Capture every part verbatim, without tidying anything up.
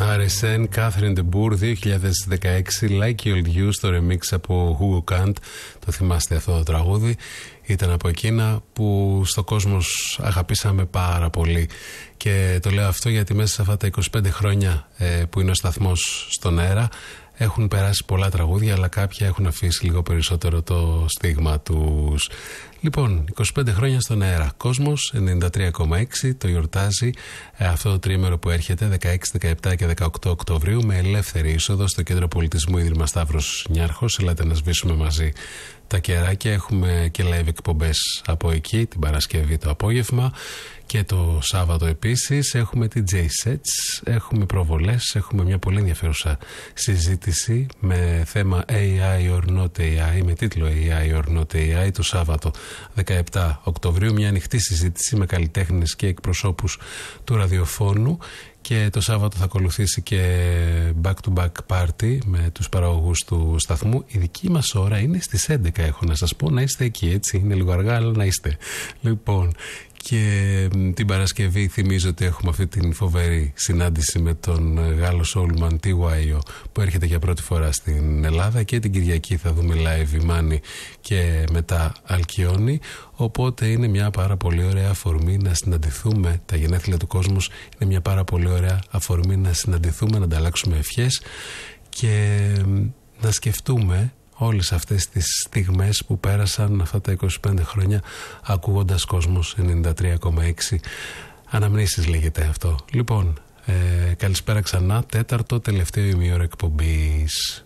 αρ ες εν, Catherine de Boer, δύο χιλιάδες δεκαέξι, Like Old You στο remix από Hugo Kant. Το θυμάστε αυτό το τραγούδι? Ήταν από εκείνα που στο κόσμος αγαπήσαμε πάρα πολύ. Και το λέω αυτό γιατί μέσα σε αυτά τα είκοσι πέντε χρόνια ε, που είναι ο σταθμός στον αέρα έχουν περάσει πολλά τραγούδια, αλλά κάποια έχουν αφήσει λίγο περισσότερο το στίγμα τους. Λοιπόν, είκοσι πέντε χρόνια στον αέρα. Κόσμος ενενήντα τρία κόμμα έξι το γιορτάζει ε, αυτό το τρίμερο που έρχεται δεκαέξι, δεκαεπτά και δεκαοκτώ Οκτωβρίου με ελεύθερη είσοδο στο Κέντρο Πολιτισμού Ίδρυμα Σταύρος Νιάρχος. Ελάτε να σβήσουμε μαζί τα κεράκια. Έχουμε και live εκπομπές από εκεί την Παρασκευή το απόγευμα και το Σάββατο επίσης. Έχουμε τι τζέι sets, έχουμε προβολές, έχουμε μια πολύ ενδιαφέρουσα συζήτηση με θέμα έι άι or not έι άι, με τίτλο έι άι or not έι άι, το Σάββατο δεκαεπτά Οκτωβρίου. Μια ανοιχτή συζήτηση με καλλιτέχνες και εκπροσώπους του ραδιοφώνου. Και το Σάββατο θα ακολουθήσει και back-to-back party με τους παραγωγούς του σταθμού. Η δική μας ώρα είναι στις έντεκα, έχω να σας πω, να είστε εκεί, έτσι. Είναι λίγο αργά, αλλά να είστε. Λοιπόν, και την Παρασκευή θυμίζω ότι έχουμε αυτή την φοβερή συνάντηση με τον Γάλλο Soulman τι γουάι ο που έρχεται για πρώτη φορά στην Ελλάδα, και την Κυριακή θα δούμε live Ιμάνη και μετά Αλκιόνι. Οπότε είναι μια πάρα πολύ ωραία αφορμή να συναντηθούμε. Τα γενέθλια του κόσμου είναι μια πάρα πολύ ωραία αφορμή να συναντηθούμε, να ανταλλάξουμε ευχές και να σκεφτούμε όλες αυτές τις στιγμές που πέρασαν αυτά τα είκοσι πέντε χρόνια ακούγοντας Κόσμος ενενήντα τρία κόμμα έξι. Αναμνήσεις λέγεται αυτό. Λοιπόν, ε, καλησπέρα ξανά. Τέταρτο τελευταίο ημίωρο εκπομπής.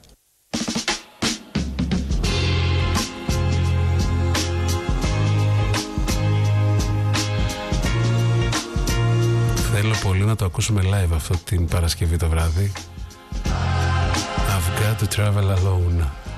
Θέλω πολύ να το ακούσουμε live αυτό την Παρασκευή το βράδυ. I've got to travel alone.